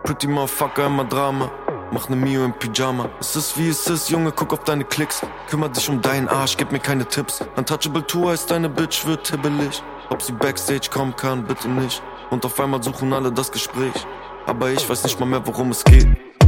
Pretty Motherfucker, immer Drama. Mach ne Mio im Pyjama. Es ist wie es ist, Junge, guck auf deine Klicks. Kümmer dich um deinen Arsch, gib mir keine Tipps. Untouchable Tour heißt deine Bitch, wird hibbelig. Ob sie Backstage kommen kann, bitte nicht. Und auf einmal suchen alle das Gespräch. Aber ich weiß nicht mal mehr, worum es geht.